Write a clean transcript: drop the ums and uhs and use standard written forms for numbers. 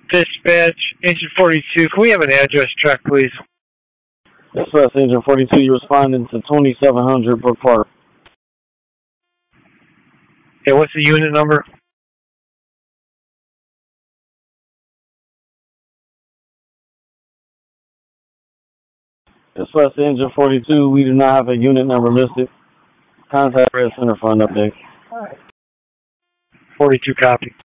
Dispatch, Engine 42. Can we have an address check, please? Dispatch, Engine 42. You responding to 2700 Brook Park. Okay, what's the unit number? Dispatch, Engine 42. We do not have a unit number listed. Contact Red Center for an update. 42 copy.